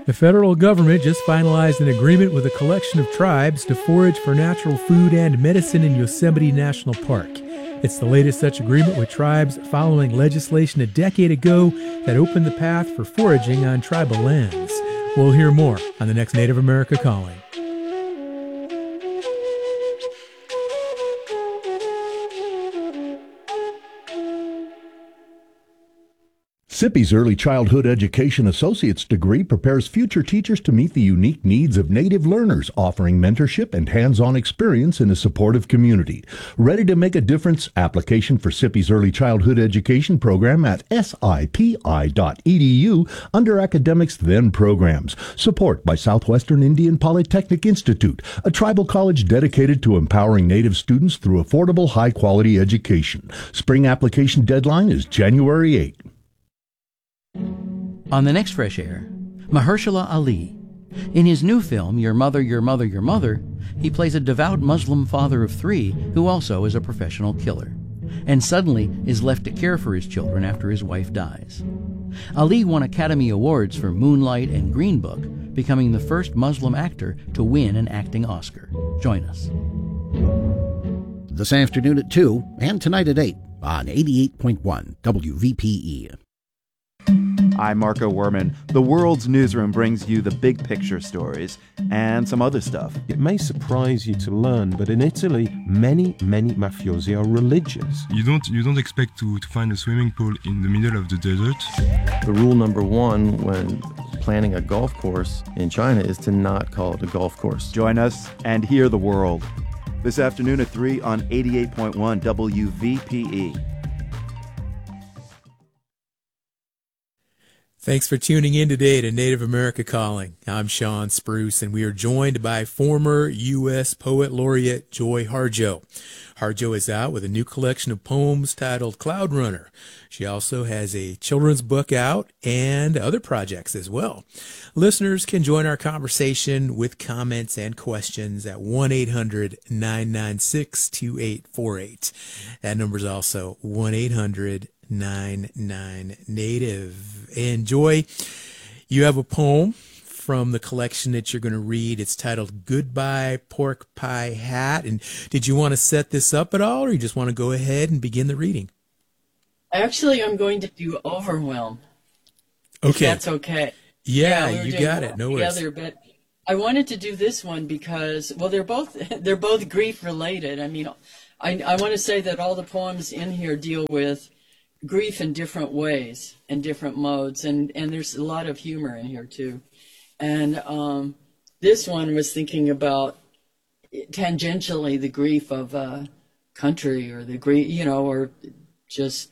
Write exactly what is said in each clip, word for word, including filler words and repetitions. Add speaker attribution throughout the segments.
Speaker 1: The federal government just finalized an agreement with a collection of tribes to forage for natural food and medicine in Yosemite National Park. It's the latest such agreement with tribes following legislation a decade ago that opened the path for foraging on tribal lands. We'll hear more on the next Native America Calling.
Speaker 2: S I P I's Early Childhood Education Associate's degree prepares future teachers to meet the unique needs of Native learners, offering mentorship and hands-on experience in a supportive community. Ready to make a difference? Application for S I P I's Early Childhood Education program at sipi dot e d u under Academics Then Programs. Support by Southwestern Indian Polytechnic Institute, a tribal college dedicated to empowering Native students through affordable, high-quality education. Spring application deadline is January eighth.
Speaker 3: On the next Fresh Air, Mahershala Ali. In his new film, Your Mother, Your Mother, Your Mother, he plays a devout Muslim father of three who also is a professional killer, and suddenly is left to care for his children after his wife dies. Ali won Academy Awards for Moonlight and Green Book, becoming the first Muslim actor to win an acting Oscar. Join us.
Speaker 4: This afternoon at two and tonight at eight on eighty-eight point one W V P E.
Speaker 5: I'm Marco Werman. The World's Newsroom brings you the big picture stories and some other stuff.
Speaker 6: It may surprise you to learn, but in Italy, many, many mafiosi are religious.
Speaker 7: You don't you don't expect to, to find a swimming pool in the middle of the desert.
Speaker 8: The rule number one when planning a golf course in China is to not call it a golf course.
Speaker 5: Join us and hear the world. This afternoon at three on eighty-eight point one W V P E.
Speaker 1: Thanks for tuning in today to Native America Calling. I'm Sean Spruce, and we are joined by former U S Poet Laureate Joy Harjo. Harjo is out with a new collection of poems titled Cloud Runner. She also has a children's book out and other projects as well. Listeners can join our conversation with comments and questions at one eight hundred nine nine six two eight four eight. That number is also one eight hundred nine nine Native. And Joy, you have a poem from the collection that you're going to read. It's titled Goodbye Pork Pie Hat. And did you want to set this up at all, or you just want to go ahead and begin the reading?
Speaker 9: Actually, I'm going to do Overwhelm.
Speaker 1: Okay.
Speaker 9: If that's okay.
Speaker 1: Yeah,
Speaker 9: yeah we
Speaker 1: you got it. No worries.
Speaker 9: Together, but I wanted to do this one because, well, they're both they're both grief related. I mean, I I want to say that all the poems in here deal with grief in different ways and different modes, and and there's a lot of humor in here too. And um this one was thinking about tangentially the grief of a country, or the grief, you know, or just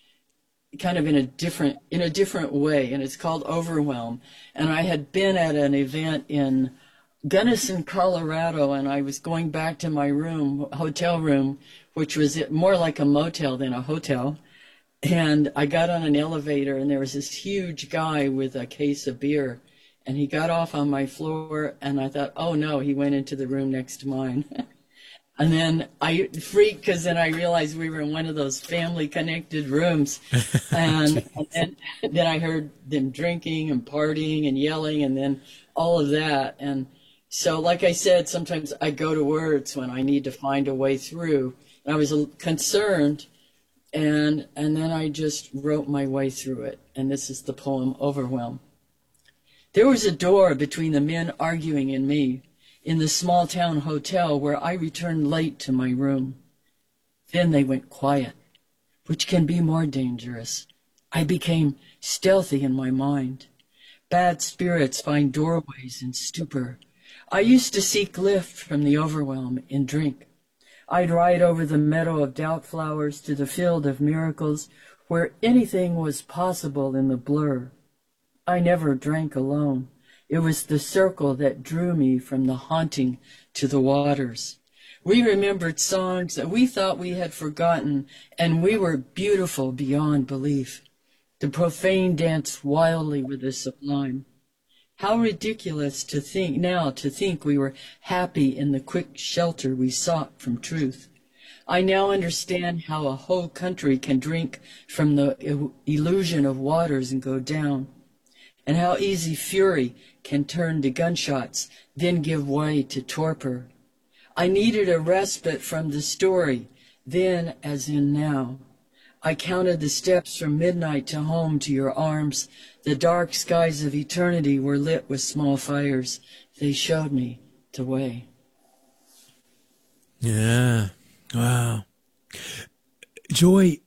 Speaker 9: kind of in a different in a different way. And it's called Overwhelm. And I had been at an event in Gunnison, Colorado, and I was going back to my room, hotel room, which was more like a motel than a hotel. And I got on an elevator, and there was this huge guy with a case of beer, and he got off on my floor, and I thought, oh no, he went into the room next to mine. And then I freaked, because then I realized we were in one of those family-connected rooms, and, and then, then I heard them drinking and partying and yelling, and then all of that. And so, like I said, sometimes I go to words when I need to find a way through. And I was concerned. And and then I just wrote my way through it. And this is the poem, Overwhelm. There was a door between the men arguing and me in the small town hotel where I returned late to my room. Then they went quiet, which can be more dangerous. I became stealthy in my mind. Bad spirits find doorways in stupor. I used to seek lift from the overwhelm in drink. I'd ride over the meadow of doubt flowers to the field of miracles where anything was possible in the blur. I never drank alone. It was the circle that drew me from the haunting to the waters. We remembered songs that we thought we had forgotten, and we were beautiful beyond belief. The profane danced wildly with the sublime. How ridiculous to think now to think we were happy in the quick shelter we sought from truth. I now understand how a whole country can drink from the illusion of waters and go down. and how easy fury can turn to gunshots, then give way to torpor. I needed a respite from the story, then as in now. I counted the steps from midnight to home to your arms. The dark skies of eternity were lit with small fires. They showed me the way.
Speaker 1: Yeah. Wow. Joy,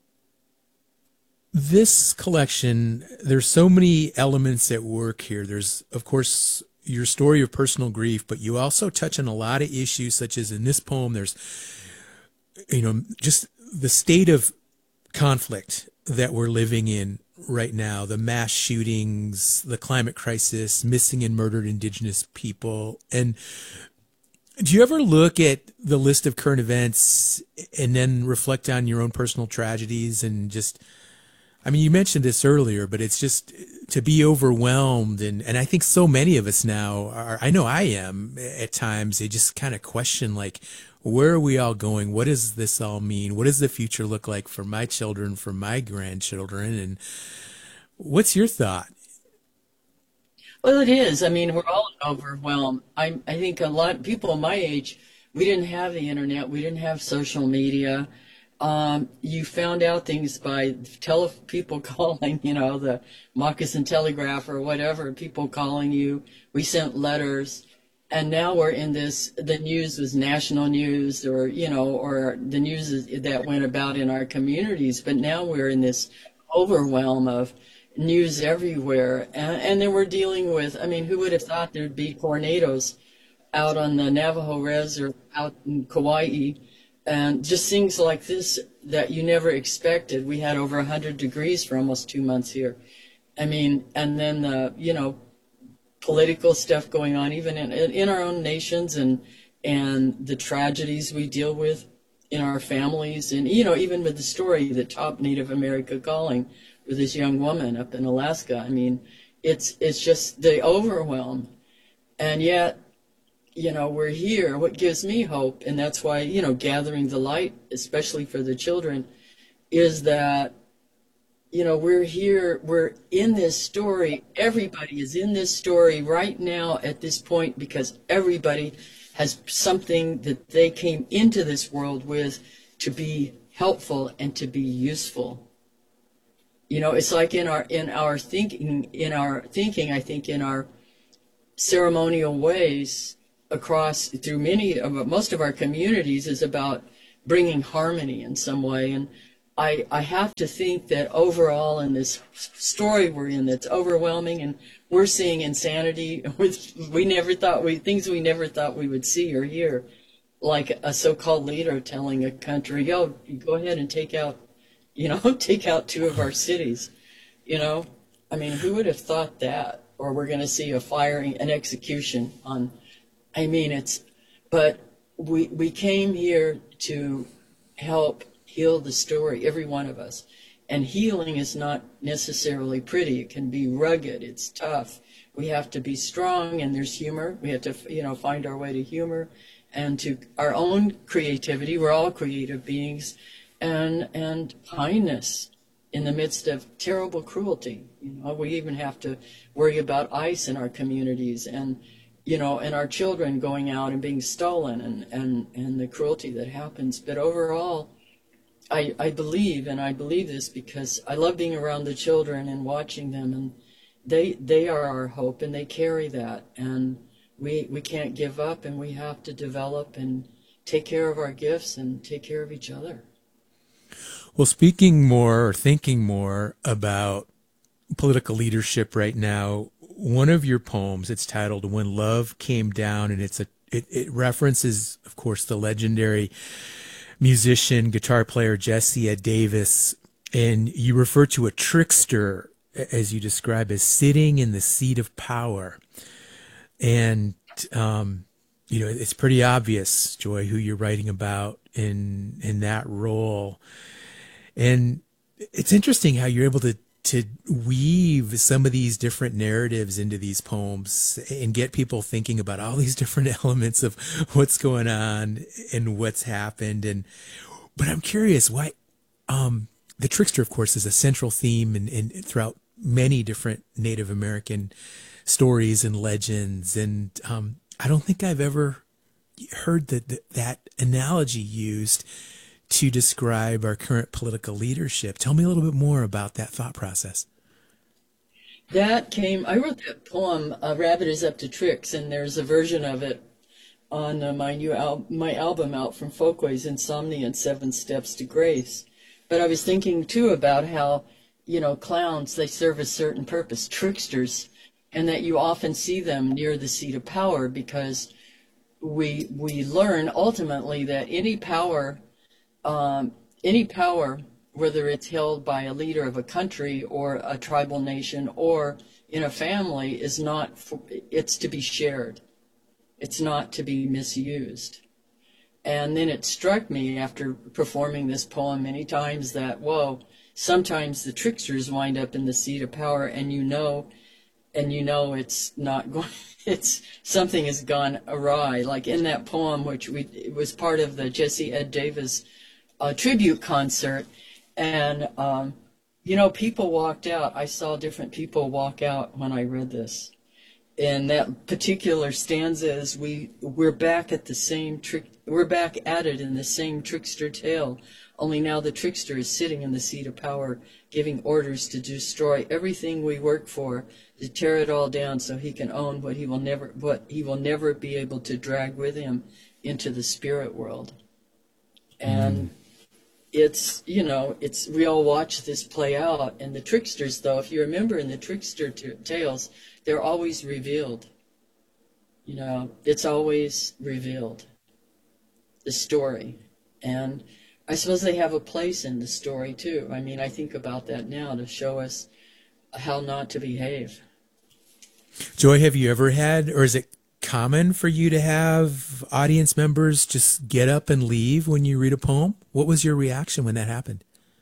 Speaker 1: this collection, there's so many elements at work here. There's, of course, your story of personal grief, but you also touch on a lot of issues, such as in this poem, there's, you know, just the state of conflict that we're living in right now, the mass shootings, the climate crisis, missing and murdered Indigenous people. And do you ever look at the list of current events and then reflect on your own personal tragedies and just, I mean, you mentioned this earlier, but it's just to be overwhelmed. And, and I think so many of us now are, I know I am at times, they just kind of question, like, where are we all going? What does this all mean? What does the future look like for my children, for my grandchildren? And what's your thought?
Speaker 9: Well, it is. I mean, we're all overwhelmed. I, I think a lot of people my age, we didn't have the internet. We didn't have social media. Um, you found out things by tele people calling, you know, the Moccasin Telegraph or whatever, people calling you. We sent letters. And now we're in this, the news was national news or, you know, or the news that went about in our communities. But now we're in this overwhelm of news everywhere. And, and then we're dealing with, I mean, who would have thought there'd be tornadoes out on the Navajo Res or out in Kauai, and just things like this that you never expected. We had over one hundred degrees for almost two months here. I mean, and then, uh, you know, political stuff going on, even in, in our own nations, and and the tragedies we deal with in our families. And, you know, even with the story, the Top Native America Calling, with this young woman up in Alaska. I mean, it's it's just the overwhelm. And yet, you know, we're here. What gives me hope, and that's why, you know, gathering the light, especially for the children, is that, you know, we're here, we're in this story. Everybody is in this story right now at this point because everybody has something that they came into this world with to be helpful and to be useful. You know, it's like in our in our thinking, in our thinking, I think in our ceremonial ways across through many of most of our communities is about bringing harmony in some way. And I, I have to think that overall in this story we're in that's overwhelming, and we're seeing insanity with we never thought we things we never thought we would see or hear, like a so-called leader telling a country, "Yo, go ahead and take out, you know, take out two of our cities." You know, I mean, who would have thought that? Or we're going to see a firing, an execution on. I mean, it's, but we we came here to help heal the story, every one of us. And healing is not necessarily pretty. It can be rugged. It's tough. We have to be strong, and there's humor. We have to, you know, find our way to humor and to our own creativity. We're all creative beings, and and kindness in the midst of terrible cruelty. You know, we even have to worry about ICE in our communities, and you know, and our children going out and being stolen, and and and the cruelty that happens. But overall, I, I believe, and I believe this because I love being around the children and watching them, and they they are our hope, and they carry that, and we we can't give up, and we have to develop and take care of our gifts and take care of each other.
Speaker 1: Well, speaking more or thinking more about political leadership right now, one of your poems, it's titled "When Love Came Down," and it's a it, it references, of course, the legendary musician, guitar player Jesse Ed Davis, and you refer to a trickster, as you describe, as sitting in the seat of power. And, um, you know, it's pretty obvious, Joy, who you're writing about in in that role. And it's interesting how you're able to to weave some of these different narratives into these poems and get people thinking about all these different elements of what's going on and what's happened. And, but I'm curious why, um, the trickster, of course, is a central theme and, and throughout many different Native American stories and legends. And um, I don't think I've ever heard that, that that analogy used to describe our current political leadership. Tell me a little bit more about that thought process.
Speaker 9: That came, I wrote that poem, A Rabbit is Up to Tricks, and there's a version of it on uh, my new al- my album out from Folkways, Insomnia and Seven Steps to Grace. But I was thinking, too, about how, you know, clowns, they serve a certain purpose, tricksters, and that you often see them near the seat of power because we we learn ultimately that any power, um, any power, whether it's held by a leader of a country or a tribal nation or in a family, is not, for, it's to be shared. It's not to be misused. And then it struck me after performing this poem many times that, whoa, sometimes the tricksters wind up in the seat of power, and you know, and you know it's not going, it's, something has gone awry. Like in that poem, which we, it was part of the Jesse Ed Davis uh, tribute concert. And, um, you know, people walked out. I saw different people walk out when I read this. And that particular stanza is, we, we're back at the same trick, we're back at it in the same trickster tale, only now the trickster is sitting in the seat of power, giving orders to destroy everything we work for, to tear it all down so he can own what he will never, what he will never be able to drag with him into the spirit world. And mm. It's, you know, it's, we all watch this play out. And the tricksters, though, if you remember in the trickster t- tales, they're always revealed. You know, it's always revealed, the story. And I suppose they have a place in the story, too. I mean, I think about that now to show us how not to behave.
Speaker 1: Joy, have you ever had, or is it common for you to have audience members just get up and leave when you read a poem? What was your reaction when that happened?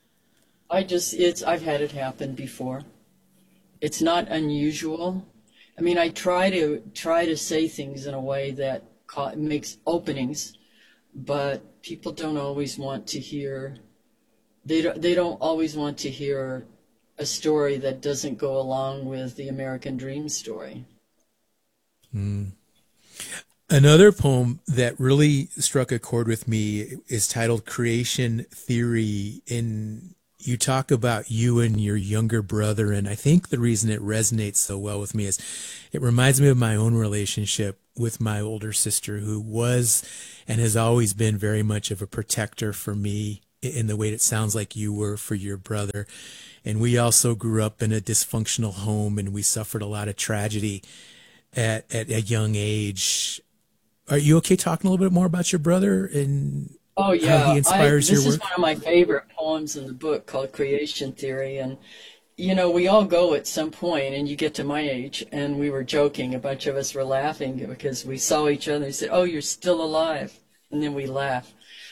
Speaker 9: I just, it's, I've had it happen before. It's not unusual. I mean, I try to, try to say things in a way that ca- makes openings, but people don't always want to hear, they don't, they don't always want to hear a story that doesn't go along with the American dream story.
Speaker 1: Mm. Another poem that really struck a chord with me is titled Creation Theory. And you talk about you and your younger brother. And I think the reason it resonates so well with me is it reminds me of my own relationship with my older sister, who was and has always been very much of a protector for me in the way it sounds like you were for your brother. And we also grew up in a dysfunctional home, and we suffered a lot of tragedy at, at a young age. Are you okay talking a little bit more about your brother and
Speaker 9: oh, yeah.
Speaker 1: how he inspires
Speaker 9: I,
Speaker 1: your work?
Speaker 9: This is one of my favorite poems in the book called Creation Theory. And, you know, we all go at some point, and you get to my age, and we were joking. A bunch of us were laughing because we saw each other and said, oh, you're still alive. And then we laugh.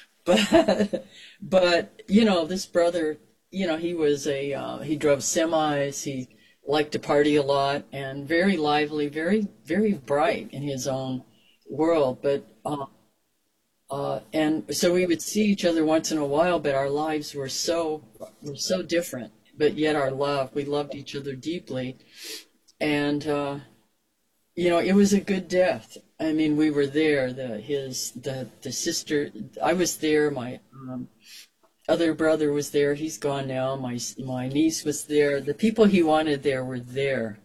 Speaker 9: But, but you know, this brother, you know, he was a, uh, he drove semis, he liked to party a lot, and very lively, very, very bright in his own world. But uh, uh, and so we would see each other once in a while, but our lives were so were so different. But yet our love, we loved each other deeply, and uh, you know, it was a good death. I mean, we were there. The his the the sister, I was there. My um, other brother was there. He's gone now. My my niece was there. The people he wanted there were there,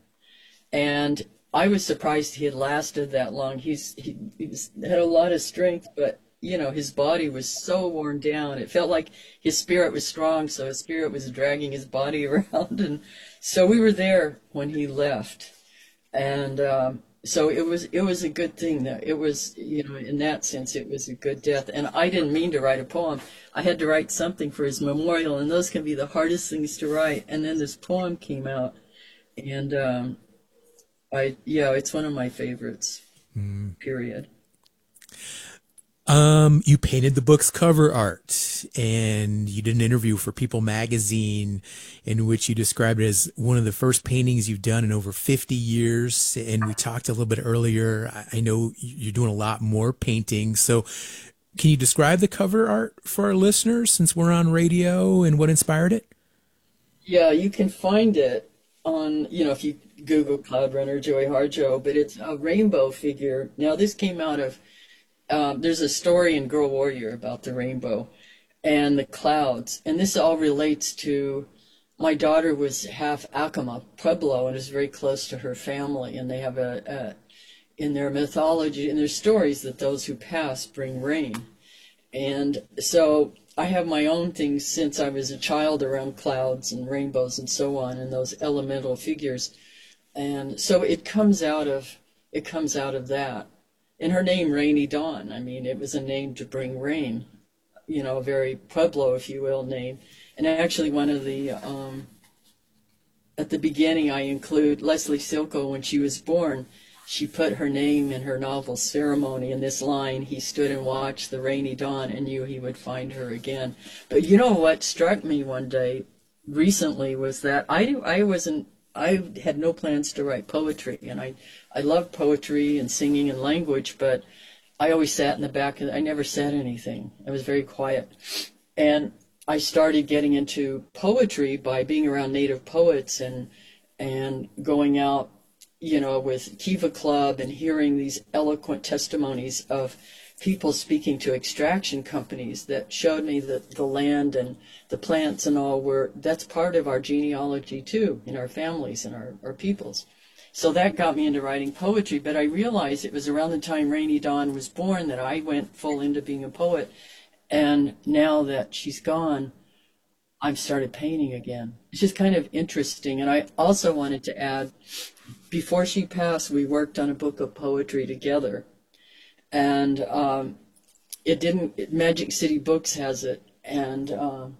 Speaker 9: and I was surprised he had lasted that long. He's he, he was, had a lot of strength, but you know, his body was so worn down. It felt like his spirit was strong, so his spirit was dragging his body around. And so we were there when he left, and um, so it was it was a good thing. That it was, you know, in that sense, it was a good death. And I didn't mean to write a poem. I had to write something for his memorial, and those can be the hardest things to write. And then this poem came out, and um, I, yeah, it's one of my favorites, mm. period.
Speaker 1: Um, you painted the book's cover art, and you did an interview for People magazine in which you described it as one of the first paintings you've done in over fifty years. And we talked a little bit earlier. I know you're doing a lot more painting. So can you describe the cover art for our listeners since we're on radio and what inspired it?
Speaker 9: Yeah, you can find it on, you know, if you Google Cloud Runner Joy Harjo, but it's a rainbow figure. Now, this came out of, um, there's a story in Girl Warrior about the rainbow and the clouds, and this all relates to, my daughter was half Acoma, Pueblo, and is very close to her family, and they have a, a in their mythology, in their stories, that those who pass bring rain. And so I have my own things since I was a child around clouds and rainbows and so on, and those elemental figures. And so it comes out of, it comes out of that. And her name, Rainy Dawn, I mean, it was a name to bring rain, you know, a very Pueblo, if you will, name. And actually one of the, um, at the beginning I include Leslie Silko. When she was born, she put her name in her novel Ceremony in this line: he stood and watched the rainy dawn and knew he would find her again. But you know what struck me one day recently was that I, I wasn't, I had no plans to write poetry, and I, I love poetry and singing and language, but I always sat in the back, and I never said anything. I was very quiet. And I started getting into poetry by being around native poets and and going out, you know, with Kiva Club and hearing these eloquent testimonies of people speaking to extraction companies that showed me that the land and the plants and all were, that's part of our genealogy too, in our families and our, our peoples. So that got me into writing poetry, but I realized it was around the time Rainy Dawn was born that I went full into being a poet. And now that she's gone, I've started painting again. It's just kind of interesting. And I also wanted to add, before she passed, we worked on a book of poetry together. And um, it didn't, it, Magic City Books has it. And um,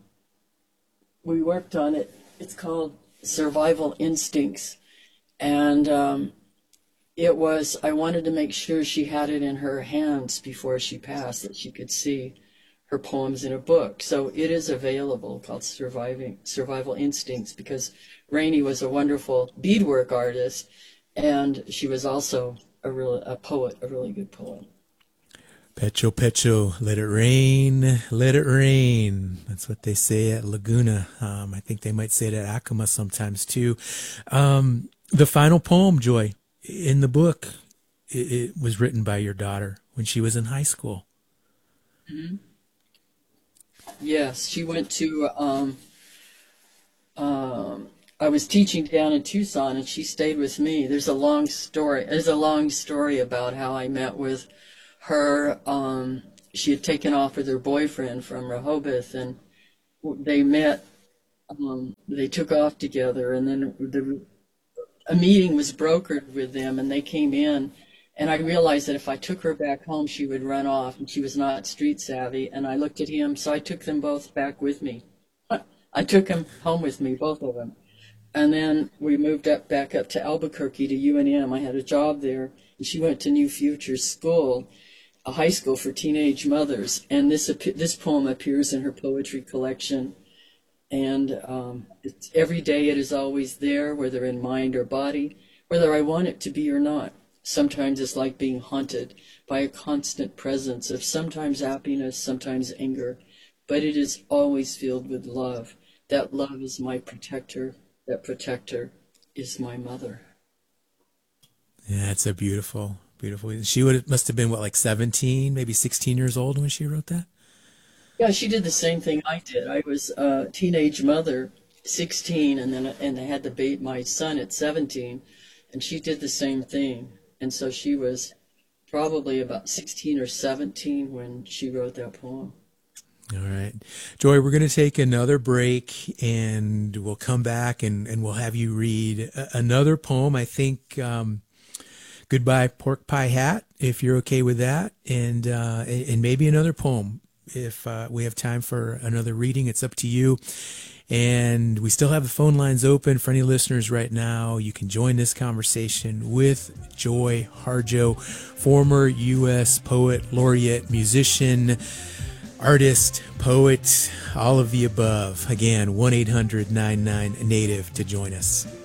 Speaker 9: we worked on it. It's called Survival Instincts. And um, it was, I wanted to make sure she had it in her hands before she passed, that she could see her poems in a book. So it is available, called Surviving Survival Instincts, because Rainey was a wonderful beadwork artist, and she was also a real a poet, a really good poet.
Speaker 1: Pecho, Pecho, let it rain, let it rain. That's what they say at Laguna. Um, I think they might say it at Acoma sometimes too. Um, the final poem, Joy, in the book, it, it was written by your daughter when she was in high school.
Speaker 9: Mm-hmm. Yes, she went to, um, um, I was teaching down in Tucson, and she stayed with me. There's a long story. There's a long story about how I met with her. Um, she had taken off with her boyfriend from Rehoboth, and they met. Um, they took off together, and then the, a meeting was brokered with them, and they came in. And I realized that if I took her back home, she would run off, and she was not street savvy. And I looked at him, so I took them both back with me. I took them home with me, both of them. And then we moved up back up to Albuquerque to U N M. I had a job there, and she went to New Futures School, a high school for teenage mothers. And this this poem appears in her poetry collection. And um, it's, every day it is always there, whether in mind or body, whether I want it to be or not. Sometimes it's like being haunted by a constant presence of sometimes happiness, sometimes anger, but it is always filled with love. That love is my protector. That protector is my mother.
Speaker 1: Yeah, it's a beautiful, beautiful. She would must have been, what, like seventeen, maybe sixteen years old when she wrote that?
Speaker 9: Yeah, she did the same thing I did. I was a teenage mother, sixteen, and then and I had to bait my son at seventeen, and she did the same thing. And so she was probably about sixteen or seventeen when she wrote that poem.
Speaker 1: All right. Joy, we're going to take another break, and we'll come back and, and we'll have you read a, another poem. I think um, Goodbye Pork Pie Hat, if you're okay with that, and, uh, and maybe another poem if uh, we have time for another reading. It's up to you. And we still have the phone lines open for any listeners right now. You can join this conversation with Joy Harjo, former U S poet, laureate, musician, artist, poet, all of the above. Again, one eight hundred nine nine NATIVE to join us.